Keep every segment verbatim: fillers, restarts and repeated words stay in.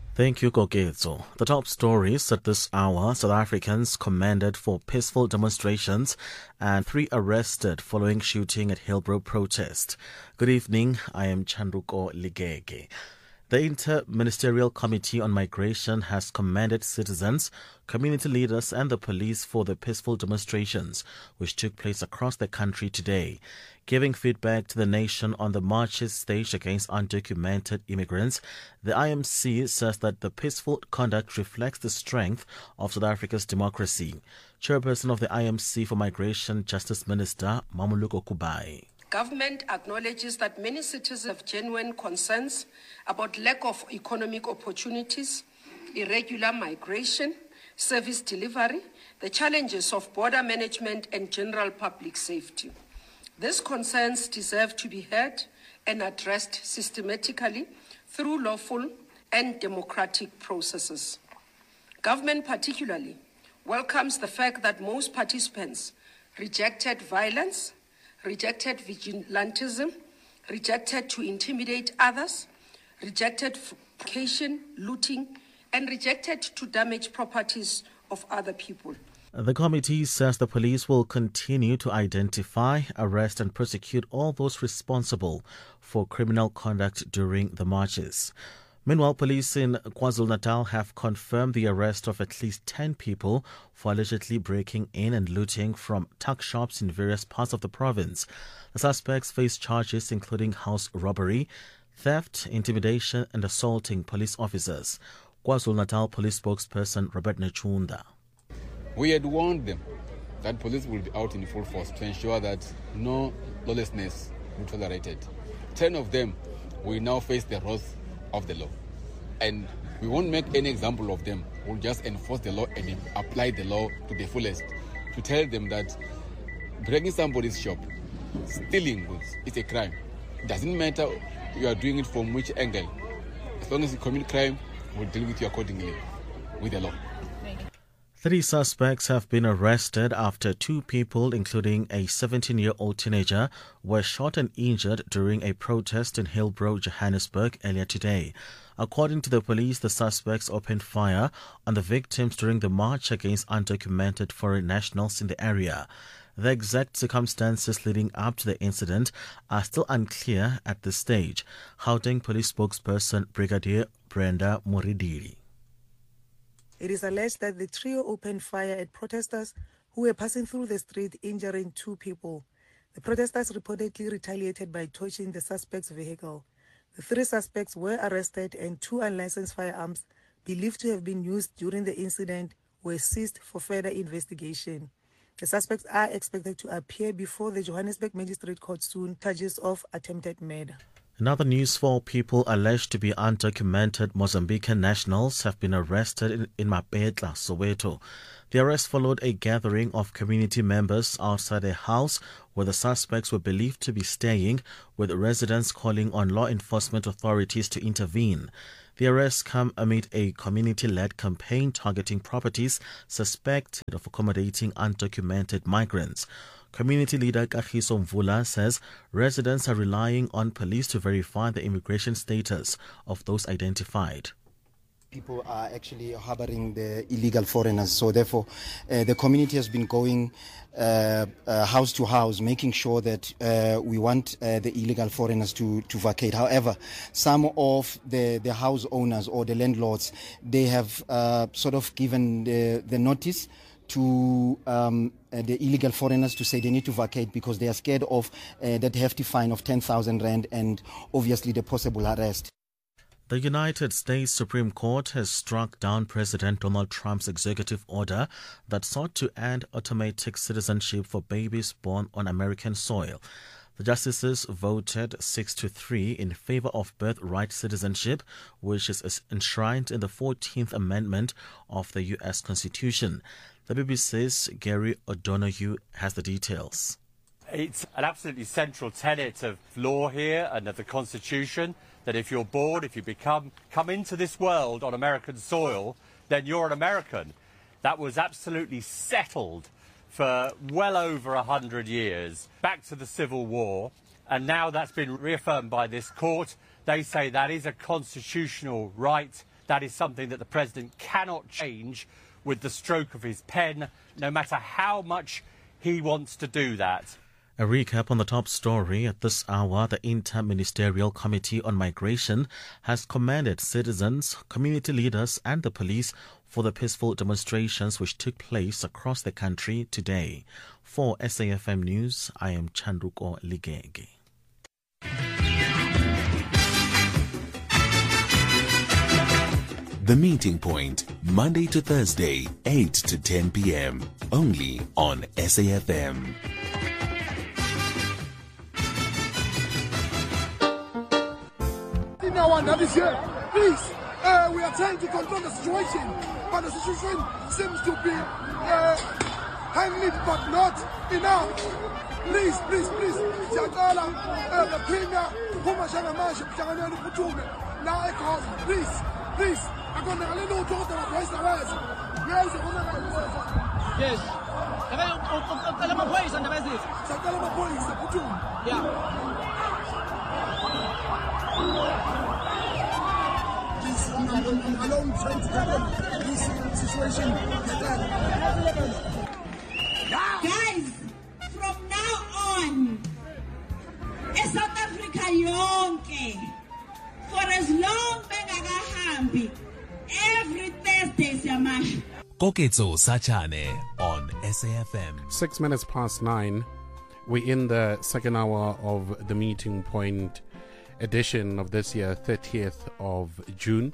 Thank you, Kogetso. The top stories at this hour: South Africans commended for peaceful demonstrations and three arrested following shooting at Hillbrow protest. Good evening, I am Chanduko Ligege. The Inter-Ministerial Committee on Migration has commended citizens, community leaders and the police for the peaceful demonstrations which took place across the country today. Giving feedback to the nation on the marches staged against undocumented immigrants, the I M C says that the peaceful conduct reflects the strength of South Africa's democracy. Chairperson of the I M C for Migration, Justice Minister Mamuluko Kubai. Government acknowledges that many citizens have genuine concerns about lack of economic opportunities, irregular migration, service delivery, the challenges of border management and general public safety. These concerns deserve to be heard and addressed systematically through lawful and democratic processes. Government particularly welcomes the fact that most participants rejected violence, rejected vigilantism, rejected to intimidate others, rejected provocation, looting, and rejected to damage properties of other people. The committee says the police will continue to identify, arrest and prosecute all those responsible for criminal conduct during the marches. Meanwhile, police in KwaZulu-Natal have confirmed the arrest of at least ten people for allegedly breaking in and looting from tuck shops in various parts of the province. The suspects face charges including house robbery, theft, intimidation and assaulting police officers. KwaZulu-Natal police spokesperson Robert Nechunda. We had warned them that police will be out in full force to ensure that no lawlessness will be tolerated. Ten of them will now face the wrath of the law. And we won't make any example of them. We'll just enforce the law and apply the law to the fullest to tell them that breaking somebody's shop, stealing goods, is a crime. It doesn't matter you are doing it from which angle. As long as you commit crime, we'll deal with you accordingly with the law. Three suspects have been arrested after two people, including a seventeen-year-old teenager, were shot and injured during a protest in Hillbrow, Johannesburg earlier today. According to the police, the suspects opened fire on the victims during the march against undocumented foreign nationals in the area. The exact circumstances leading up to the incident are still unclear at this stage. Gauteng Police spokesperson Brigadier Brenda Moridiri. It is alleged that the trio opened fire at protesters who were passing through the street, injuring two people. The protesters reportedly retaliated by torching the suspect's vehicle. The three suspects were arrested and two unlicensed firearms believed to have been used during the incident were seized for further investigation. The suspects are expected to appear before the Johannesburg Magistrate Court soon, charges of attempted murder. In other news, four people alleged to be undocumented Mozambican nationals have been arrested in, in Mapetla, Soweto. The arrest followed a gathering of community members outside a house where the suspects were believed to be staying, with residents calling on law enforcement authorities to intervene. The arrests come amid a community-led campaign targeting properties suspected of accommodating undocumented migrants. Community leader Kagiso Mvula says residents are relying on police to verify the immigration status of those identified. People are actually harboring the illegal foreigners, so therefore uh, the community has been going uh, uh, house to house, making sure that uh, we want uh, the illegal foreigners to, to vacate. However, some of the, the house owners or the landlords, they have uh, sort of given the, the notice to um, uh, the illegal foreigners to say they need to vacate because they are scared of uh, that hefty fine of ten thousand rand and obviously the possible arrest. The United States Supreme Court has struck down President Donald Trump's executive order that sought to end automatic citizenship for babies born on American soil. The justices voted six to three in favor of birthright citizenship, which is enshrined in the fourteenth Amendment of the U S Constitution. The B B C's Gary O'Donoghue has the details. It's an absolutely central tenet of law here and of the Constitution that if you're born, if you become come into this world on American soil, then you're an American. That was absolutely settled for well over a hundred years, back to the Civil War, and now that's been reaffirmed by this court. They say that is a constitutional right that is something that the President cannot change with the stroke of his pen, no matter how much he wants to do that. A recap on the top story at this hour. The Inter-Ministerial Committee on Migration has commended citizens, community leaders and the police for the peaceful demonstrations which took place across the country today. For S A F M News, I am Chandruko Ligege. The Meeting Point, Monday to Thursday, eight to ten p.m. Only on S A F M. No one that is here. Please, uh, we are trying to control the situation, but the situation seems to be uh, handled, but not enough. Please, please, please, siyacala uh, the premier uphuma njengamanje emhlanganweni uphuthume la ekhona. Please, please, akonakale lutho kodwa amaphoyisa weza. Ngeze konakale weza. Yes. Siyacela amaphoyisa ndaba ezithi. Siyacela amaphoyisa phuthume. Yeah. Alone trying to tackle this situation. Guys, from now on, in South Africa yonke, for as long bengakahambi, every Thursday siyamash. Koketso Sachane on S A F M. Six minutes past nine. We're in the second hour of the Meeting Point edition of this year, thirtieth of June.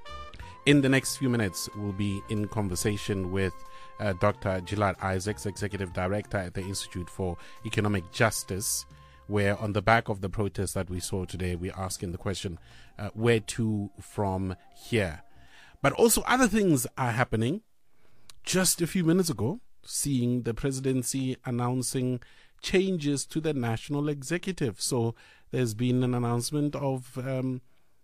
In the next few minutes, we'll be in conversation with uh, Doctor Gillard Isaacs, Executive Director at the Institute for Economic Justice, where on the back of the protest that we saw today, we're asking the question, uh, where to from here? But also other things are happening. Just a few minutes ago, seeing the presidency announcing changes to the national executive. So there's been an announcement of um,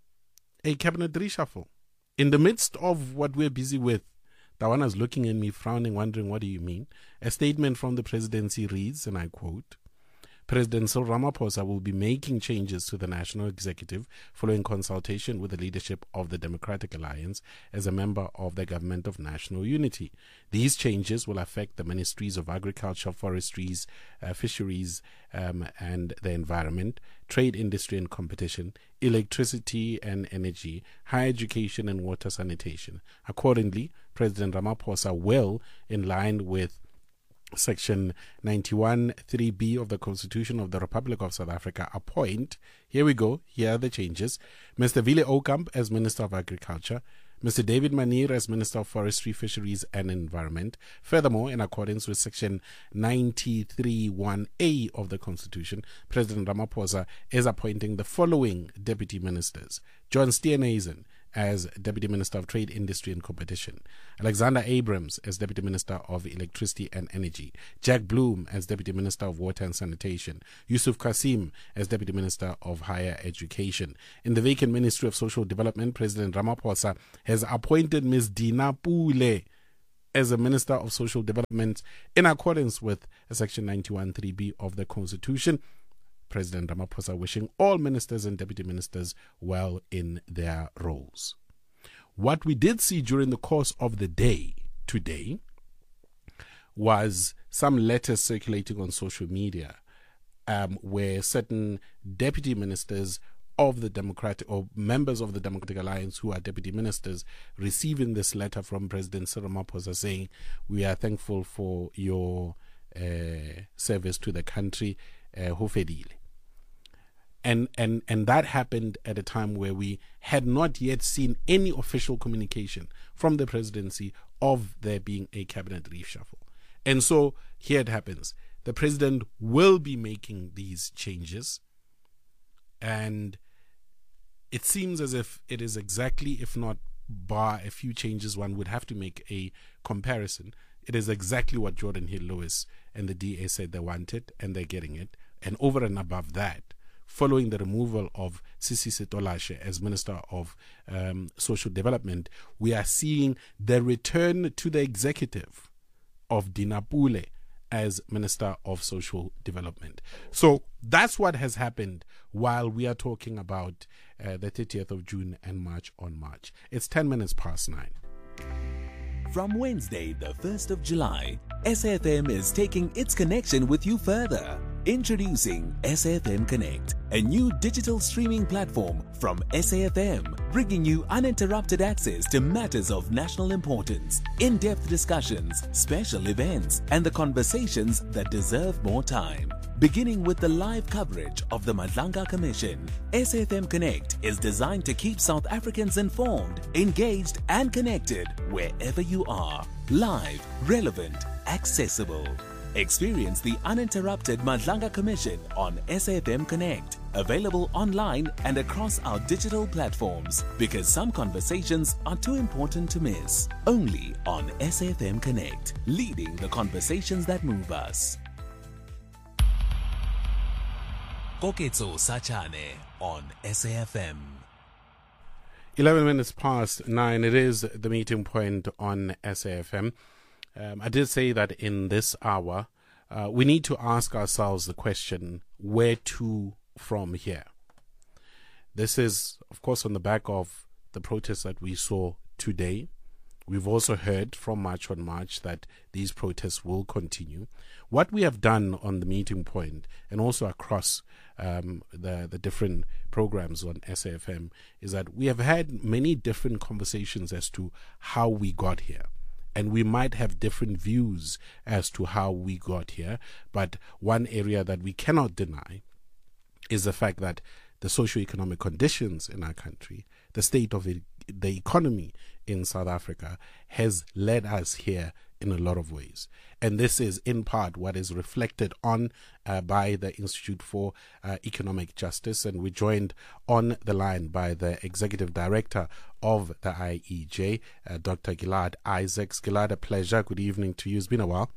a cabinet reshuffle. In the midst of what we're busy with, Tawana's looking at me, frowning, wondering, what do you mean? A statement from the presidency reads, and I quote, President Cyril Ramaphosa will be making changes to the national executive following consultation with the leadership of the Democratic Alliance as a member of the Government of National Unity. These changes will affect the ministries of agriculture, forestries, uh, fisheries, um, and the environment, trade, industry and competition, electricity and energy, higher education and water sanitation. Accordingly, President Ramaphosa will, in line with Section ninety-one three B of the Constitution of the Republic of South Africa, appoint, here we go, here are the changes, Mister Vile Oukamp as Minister of Agriculture, Mister David Manir as Minister of Forestry, Fisheries and Environment. Furthermore, in accordance with Section ninety-three one A of the Constitution, President Ramaphosa is appointing the following Deputy Ministers: John Steenhuisen as Deputy Minister of Trade, Industry and Competition, Alexander Abrams as Deputy Minister of Electricity and Energy, Jack Bloom as Deputy Minister of Water and Sanitation, Yusuf Kasim as Deputy Minister of Higher Education. In the vacant Ministry of Social Development, President Ramaphosa has appointed Miz Dina Pule as a Minister of Social Development in accordance with Section ninety-one three B of the Constitution. President Ramaphosa wishing all ministers and deputy ministers well in their roles. What we did see during the course of the day today was some letters circulating on social media um, where certain deputy ministers of the Democratic or members of the Democratic Alliance who are deputy ministers receiving this letter from President Cyril Ramaphosa saying, we are thankful for your uh, service to the country, uh, Hofedile. And, and and that happened at a time where we had not yet seen any official communication from the presidency of there being a cabinet reshuffle. And so here it happens. The president will be making these changes. And it seems as if it is exactly, if not bar a few changes, one would have to make a comparison. It is exactly what Jordan Hill Lewis and the D A said they wanted, and they're getting it. And over and above that, following the removal of Sisi Setolashe as Minister of um, Social Development, we are seeing the return to the executive of Dina Pule as Minister of Social Development. So that's what has happened while we are talking about uh, the thirtieth of June and March on March. It's ten minutes past nine. From Wednesday, the first of July, S A F M is taking its connection with you further. Introducing S A F M Connect, a new digital streaming platform from S A F M, bringing you uninterrupted access to matters of national importance, in-depth discussions, special events, and the conversations that deserve more time. Beginning with the live coverage of the Madlanga Commission, S A F M Connect is designed to keep South Africans informed, engaged, and connected wherever you are. Live, relevant, accessible. Experience the uninterrupted Madlanga Commission on S A F M Connect, available online and across our digital platforms, because some conversations are too important to miss. Only on S A F M Connect, leading the conversations that move us. Koketso Sachane on S A F M. eleven minutes past nine. It is the meeting point on S A F M. Um, I did say that in this hour, uh, we need to ask ourselves the question, where to from here? This is, of course, on the back of the protests that we saw today. We've also heard from March on March that these protests will continue. What we have done on the meeting point and also across um, the, the different programs on S A F M is that we have had many different conversations as to how we got here. And we might have different views as to how we got here. But one area that we cannot deny is the fact that the socio-economic conditions in our country, the state of it, the economy in South Africa has led us here in a lot of ways. And this is in part what is reflected on uh, by the Institute for uh, Economic Justice. And we're joined on the line by the Executive Director of the I E J, uh, Doctor Gilad Isaacs. Gilad, a pleasure. Good evening to you. It's been a while.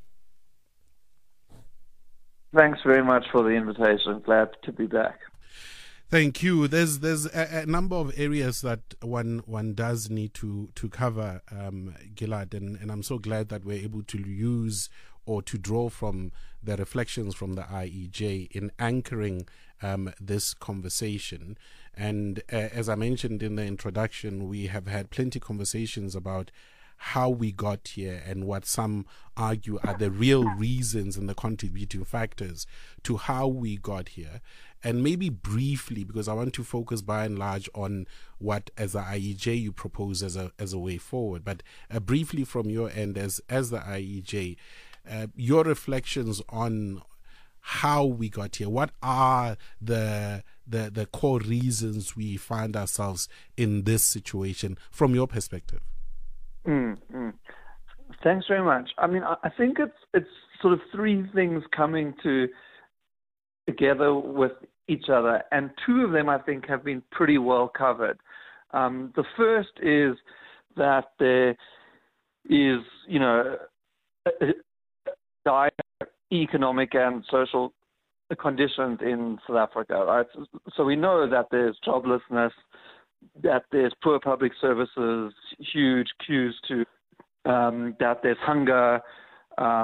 Thanks very much for the invitation. Glad to be back. Thank you. There's there's a, a number of areas that one one does need to to cover, um, Gilad, and, and I'm so glad that we're able to use or to draw from the reflections from the I E J in anchoring um, this conversation. And uh, as I mentioned in the introduction, we have had plenty of conversations about how we got here and what some argue are the real reasons and the contributing factors to how we got here. And maybe briefly, because I want to focus by and large on what, as the I E J, you propose as a as a way forward. But uh, briefly from your end, as as the I E J, uh, your reflections on how we got here. What are the the the core reasons we find ourselves in this situation from your perspective? Mm, mm. Thanks very much. I mean, I think it's it's sort of three things coming to together with each other, and two of them I think have been pretty well covered. Um, the first is that there is, you know, dire economic and social conditions in South Africa, right? So we know that there's joblessness, that there's poor public services, huge queues to, um, that there's hunger, um,